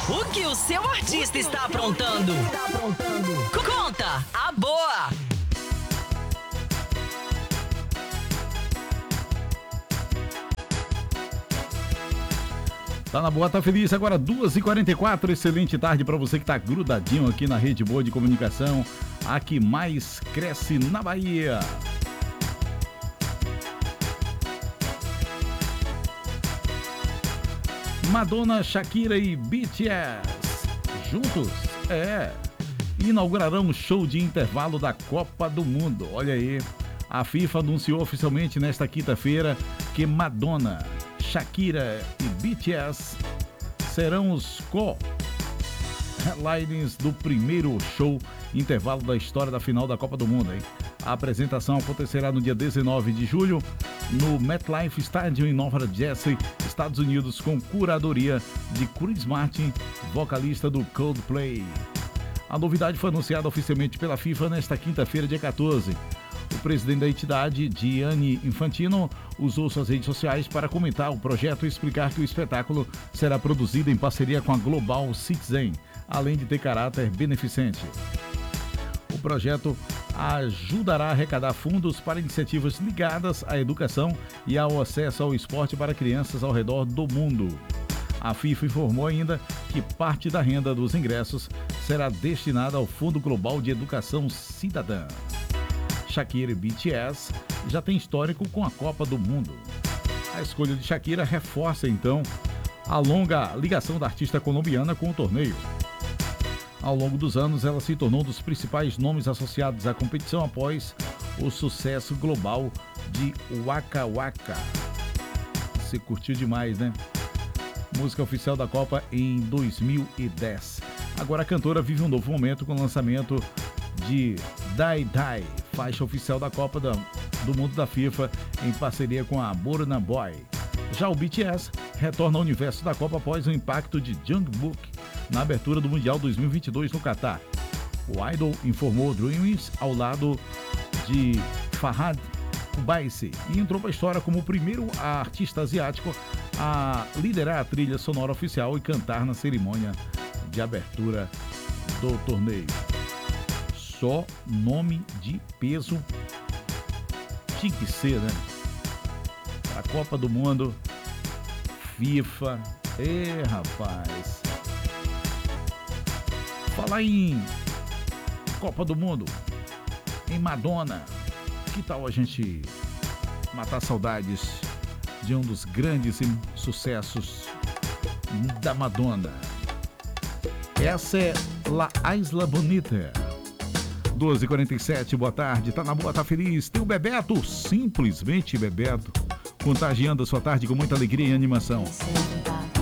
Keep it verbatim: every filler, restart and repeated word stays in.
O que o seu artista está aprontando? Conta a boa! Tá na boa, tá feliz. Agora duas e quarenta e quatro. Excelente tarde para você que tá grudadinho aqui na Rede Boa de Comunicação, a que mais cresce na Bahia. Madonna, Shakira e B T S juntos, é, inaugurarão o show de intervalo da Copa do Mundo. Olha aí, a FIFA anunciou oficialmente nesta quinta-feira que Madonna, Shakira e B T S serão os co-headliners do primeiro show intervalo da história da final da Copa do Mundo, hein? A apresentação acontecerá no dia dezenove de julho no MetLife Stadium em Nova Jersey, Estados Unidos, com curadoria de Chris Martin, vocalista do Coldplay. A novidade foi anunciada oficialmente pela FIFA nesta quinta-feira, dia quatorze. O presidente da entidade, Gianni Infantino, usou suas redes sociais para comentar o projeto e explicar que o espetáculo será produzido em parceria com a Global Citizen, além de ter caráter beneficente. O projeto ajudará a arrecadar fundos para iniciativas ligadas à educação e ao acesso ao esporte para crianças ao redor do mundo. A FIFA informou ainda que parte da renda dos ingressos será destinada ao Fundo Global de Educação Cidadã. Shakira e B T S já têm histórico com a Copa do Mundo. A escolha de Shakira reforça, então, a longa ligação da artista colombiana com o torneio. Ao longo dos anos, ela se tornou um dos principais nomes associados à competição após o sucesso global de Waka Waka. Você curtiu demais, né? Música oficial da Copa em dois mil e dez. Agora a cantora vive um novo momento com o lançamento de Die Die, faixa oficial da Copa do Mundo da FIFA, em parceria com a Burna Boy. Já o B T S retorna ao universo da Copa após o impacto de Jungkook na abertura do Mundial dois mil e vinte e dois no Catar. O Idol informou Dreams ao lado de Fahad Kubaisi e entrou para a história como o primeiro artista asiático a liderar a trilha sonora oficial e cantar na cerimônia de abertura do torneio. Só nome de peso tinha que ser, né? A Copa do Mundo, FIFA, ê rapaz. Falar em Copa do Mundo, em Madonna, que tal a gente matar saudades de um dos grandes sucessos da Madonna? Essa é La Isla Bonita. doze e quarenta e sete, boa tarde, tá na boa, tá feliz. Tem o Bebeto, simplesmente Bebeto, contagiando a sua tarde com muita alegria e animação.